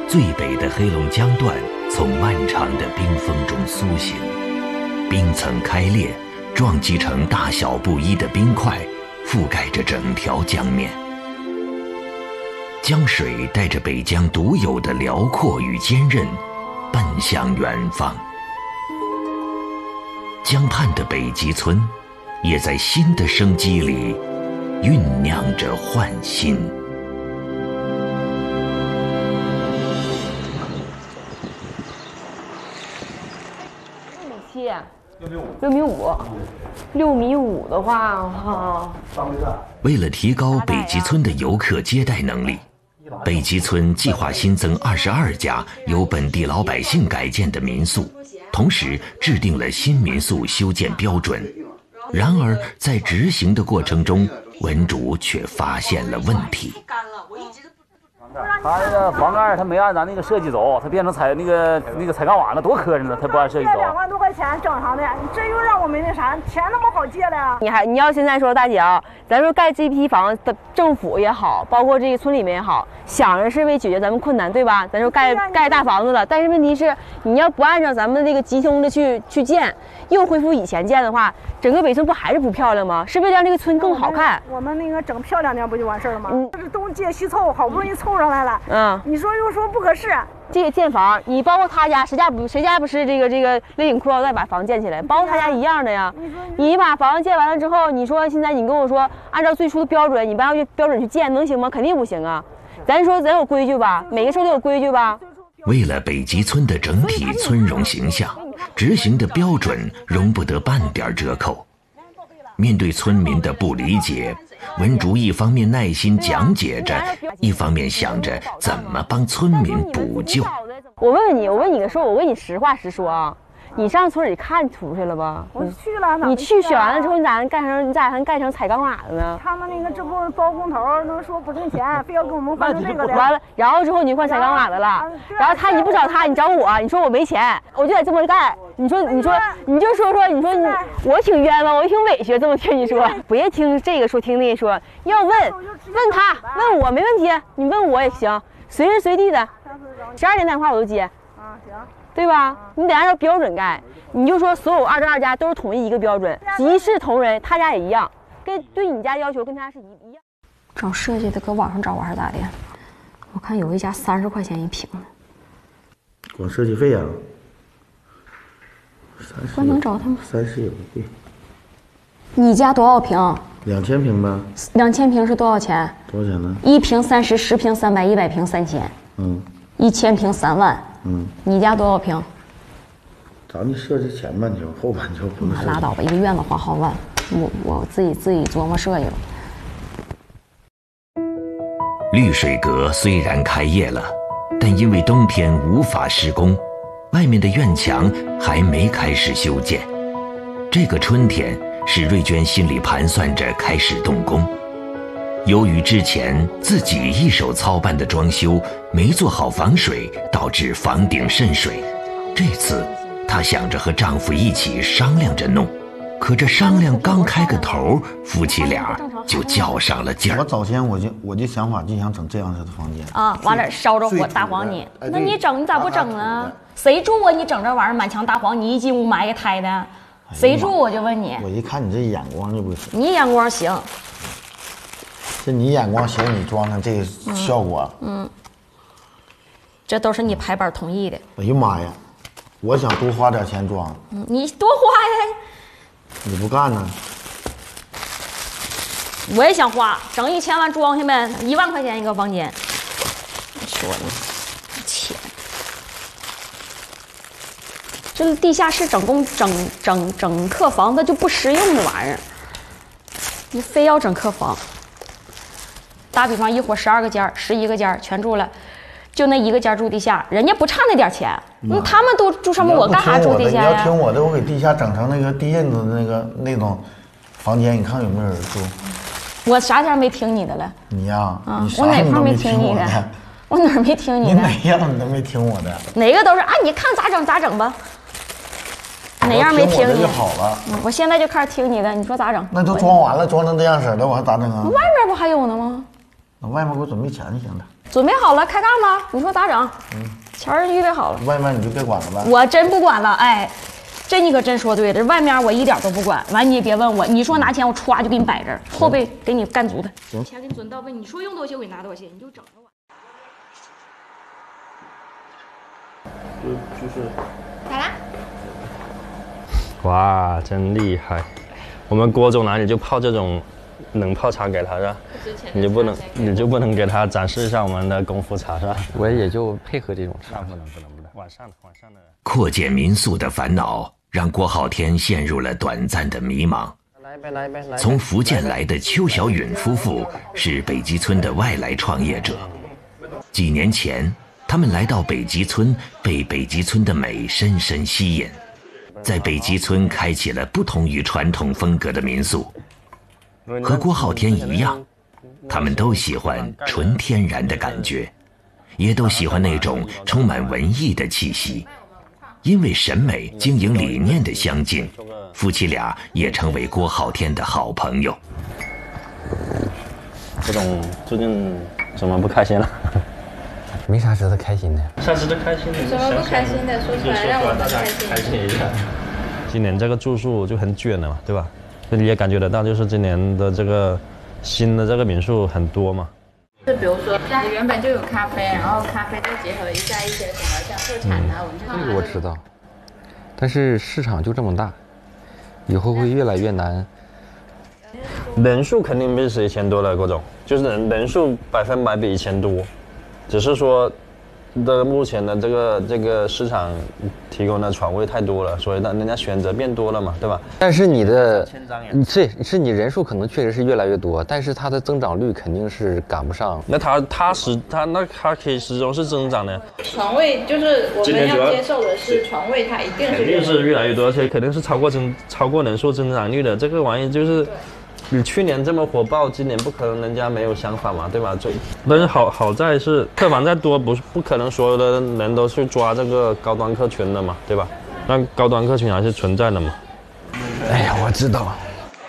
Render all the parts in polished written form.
最北的黑龙江段从漫长的冰封中苏醒，冰层开裂，撞击成大小不一的冰块，覆盖着整条江面。江水带着北疆独有的辽阔与坚韧，奔向远方。江畔的北极村，也在新的生机里酝酿着焕新。 6.5米的话， 为了提高北极村的游客接待能力，北极村计划新增22家由本地老百姓改建的民宿，同时制定了新民宿修建标准。然而在执行的过程中，文主却发现了问题。 他那个房盖他没按咱那个设计走，他变成彩钢瓦了，多磕碜呢！他不按设计走。 2万多块钱正常的，这又让我们那啥，钱那么好借的呀？ 你要现在说大姐啊，咱说盖这批房的政府也好，包括这个村里面也好，想着是为解决咱们困难，对吧？咱说盖大房子了，但是问题是你要不按照咱们那个集中的去建，又恢复以前建的话，整个北村不还是不漂亮吗？是为了让这个村更好看。 我们那个整漂亮点不就完事儿了吗？这是东借西凑，好不容易凑上来了。你说又说不合适。 这个建房，你包括他家，谁家不是这个勒紧裤腰带把房建起来，包括他家一样的呀。你把房子建完了之后，你说现在你跟我说按照最初的标准，你不按标准去建，能行吗？肯定不行啊。咱说咱有规矩吧，每个事都有规矩吧。 为了北极村的整体村容形象，执行的标准容不得半点折扣。面对村民的不理解，文竹一方面耐心讲解着，一方面想着怎么帮村民补救。 我问你个事，我问你实话实说啊，你上村里看出去了吧？ 我去了。 你去选完了之后，你咋还干成踩钢瓦的呢？ 他们那个这不包工头能说不挣钱，非要跟我们换成这个的。 完了，然后之后你就换踩钢瓦的了。然后你不找他，你找我，你说我没钱，我就得这么干。你就说，你说我挺冤枉，我挺委屈，这么听你说，别听这个说，听那个说，要问他，问我没问题，你问我也行，随时随地的，12点打电话我都接。 行。 对吧？你得按照标准盖，你就说所有22家都是统一一个标准，一视同仁，他家也一样，跟对你家要求跟他是一样。 找设计的搁网上找还是咋的？我看有一家30块钱一平呢。 光设计费啊我能找他吗 ？30也不贵。 你家多少平 ？2000平吧。 2000平是多少钱？ 多少钱呢 ？1平30，10平300，100平3000。1000平3万。你家多少平？ 咱就设计前半球，后半球不能。 拉倒吧，一个院子花好万，我自己琢磨设计了。 绿水阁虽然开业了，但因为冬天无法施工，外面的院墙还没开始修建。这个春天，史瑞娟心里盘算着开始动工。由于之前自己一手操办的装修没做好防水，导致房顶渗水。这次她想着和丈夫一起商量着弄，可这商量刚开个头，夫妻俩就较上了劲儿。 我早先我就想法就想整这样式的房间啊，完了烧着火大黄泥，那你整你咋不整呢？谁住啊？你整这玩意儿满墙大黄泥，一进屋埋一胎的，谁住？我就问你。 我一看你这眼光就不行。 你眼光行。 这你眼光行，你装成这个效果， 这都是你排班同意的。 哎呀妈呀，我想多花点钱装， 你多花呀？ 你不干呢？ 我也想花，整1000万装下呗，1万块钱一个房间。你说呢？钱，这地下室整客房，它就不实用的玩意儿，你非要整客房。打比方，一伙12个间，11个间全住了，就那一个间住地下，人家不差那点钱，他们都住上面，我干啥住地下呀？ 你要听我的，我给地下整成那个地印子那种房间，你看有没有人住？ 我啥前没听你的了？ 你呀， 我哪块没听你的？我哪儿没听你的？ 你哪样你都没听我的？ 哪个都是啊，你看咋整咋整吧。哪样没听你就好了。 我现在就开始听你的，你说咋整？ 那都装完了，装成这样式的，我还咋整啊？ 外面不还有呢吗？ 那外面给我准备钱就行了。 准备好了，开干吧。你说咋整？钱儿预备好了。 外面你就别管了呗。 我真不管了，哎，这你可真说对了。外面我一点都不管。完你也别问我，你说拿钱我歘就给你摆这儿，后背给你干足的。行，钱给你准到位，你说用多少钱我给你拿多少钱，你就整着我。 就是咋啦？ 哇，真厉害！我们郭总哪里就泡这种冷泡茶给他是吧？你就不能给他展示一下我们的功夫茶是吧？ 我也就配合这种茶。 不能。晚上的。 扩建民宿的烦恼让郭浩天陷入了短暂的迷茫。 来呗。 从福建来的邱小允夫妇是北极村的外来创业者。几年前，他们来到北极村，被北极村的美深深吸引，在北极村开启了不同于传统风格的民宿。和郭浩天一样，他们都喜欢纯天然的感觉，也都喜欢那种充满文艺的气息。因为审美、经营理念的相近，夫妻俩也成为郭浩天的好朋友。 郭总最近怎么不开心了？ 没啥值得开心的。 啥值得开心的？ 什么不开心的？说出来让我们开心一下。今年这个住宿就很卷了嘛，对吧？你也感觉得到，就是今年的这个新的这个民宿很多嘛。 就比如说家里原本就有咖啡，然后咖啡再结合一下一些什么像特产啊、文创啊。 这个我知道，但是市场就这么大，以后会越来越难。 人数肯定比以前多了，郭总，就是人数100%比以前多，只是说目前的这个市场提供的床位太多了，所以人家选择变多了嘛，对吧？ 但是你你人数可能确实是越来越多，但是它的增长率肯定是赶不上。 那它可以始终是增长的。 床位就是我们要接受的是床位，它一定是越来越多，而且肯定是超过人数增长率的。这个玩意就是你去年这么火爆，今年不可能人家没有想法嘛，对吧？但是好在是客房再多，不可能所有的人都去抓这个高端客群的嘛，对吧？那高端客群还是存在的嘛。 哎呀，我知道。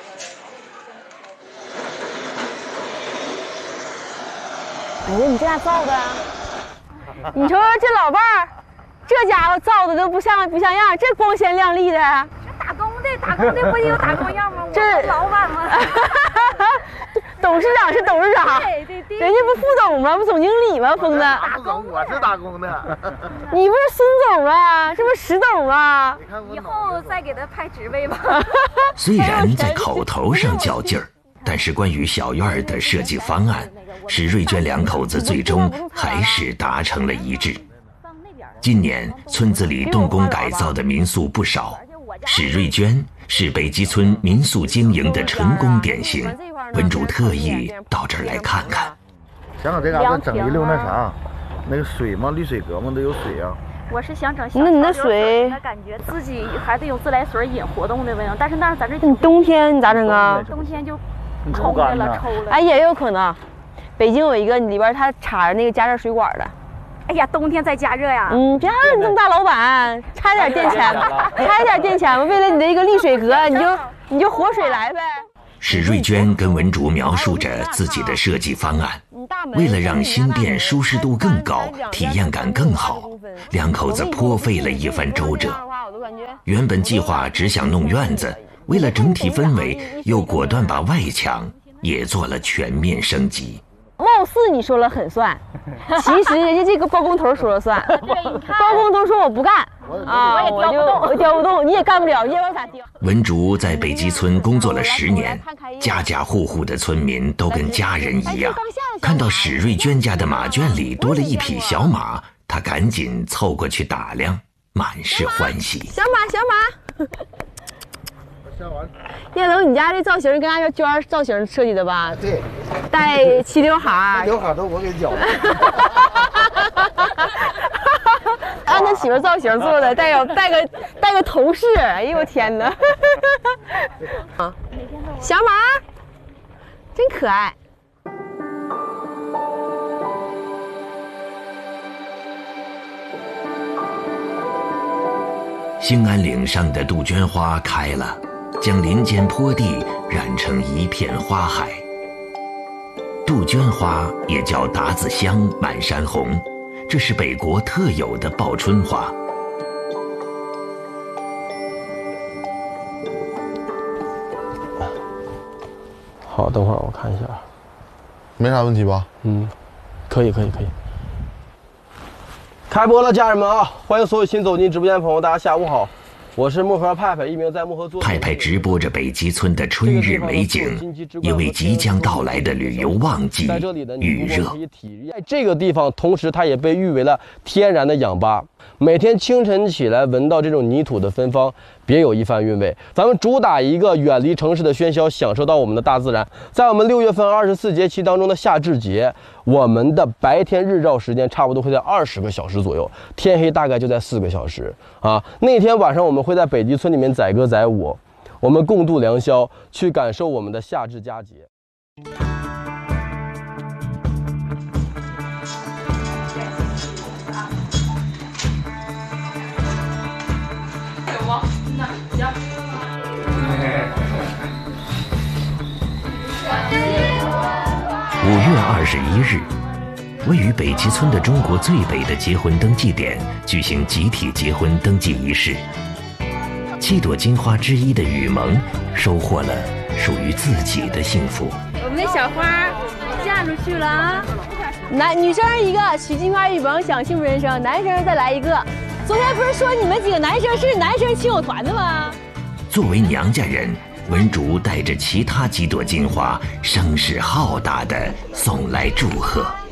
哎呀，你这咋造的？你说这老伴儿，这家伙造的都不像样，这光鲜亮丽的。 打工的不也有打工样吗？ 这我老板吗？ 董事长是董事长， 对， 人家不副总吗？不总经理吗？疯子， 我是打工的。 你不是孙总吗？这不是石董吗？ 以后再给他派职位吧。 虽然在口头上较劲儿，但是关于小院儿的设计方案，史瑞娟两口子最终还是达成了一致。今年村子里动工改造的民宿不少。史瑞娟是北极村民宿经营的成功典型，文主特意到这儿来看看。 想找这嘎子整一溜那啥，那个水嘛，绿水阁嘛都有水啊。 我是想整那你那水的感觉，自己还得有自来水引活动的味道，但是那咱这你冬天你咋整啊？ 冬天就冲的了，抽了。 哎，也有可能，北京有一个里边它插着那个加热水管的。 哎呀，冬天再加热呀！ 别让你这么大老板，差点电钱吧，差点电钱吧。为了你的一个丽水阁，你就活水来呗。 史瑞娟跟文竹描述着自己的设计方案，为了让新店舒适度更高，体验感更好，两口子颇费了一番周折。原本计划只想弄院子，为了整体氛围，又果断把外墙也做了全面升级。 貌似你说了很算，其实人家这个包工头说了算。包工头说我不干啊，我调不动，你也干不了，你也往咋调？ 文竹在北极村工作了10年，家家户户的村民都跟家人一样。看到史瑞娟家的马圈里多了一匹小马，他赶紧凑过去打量，满是欢喜。 小马。叶龙，你家这造型跟按照娟造型设计的吧？ 对， 带齐刘海， 刘海都我给绞的。 按他媳妇造型做的，带个头饰。哎呦我天哪！啊，小马，真可爱。 兴安岭上的杜鹃花开了，将林间坡地染成一片花海。 杜鹃花也叫达子香、满山红，这是北国特有的报春花。 好，等会儿我看一下， 没啥问题吧？ 可以。开播了，家人们啊！欢迎所有新走进直播间的朋友，大家下午好，我是漠河派派，一名在漠河做。 派派直播着北极村的春日美景，也为即将到来的旅游旺季预热。 在这个地方，同时它也被誉为了天然的氧吧。每天清晨起来，闻到这种泥土的芬芳，别有一番韵味。咱们主打一个远离城市的喧嚣，享受到我们的大自然。在我们6月份24节气当中的夏至节，我们的白天日照时间差不多会在20个小时左右，天黑大概就在4个小时啊。那天晚上我们会在北极村里面载歌载舞，我们共度良宵，去感受我们的夏至佳节。 5月21日，位于北极村的中国最北的结婚登记点举行集体结婚登记仪式。7朵金花之一的雨萌收获了属于自己的幸福。 我们的小花嫁出去了啊！女生一个，娶金花雨萌享幸福人生；男生再来一个。昨天不是说你们几个男生是男生亲友团的吗？ 作为娘家人，文竹带着其他几朵金花，声势浩大地送来祝贺。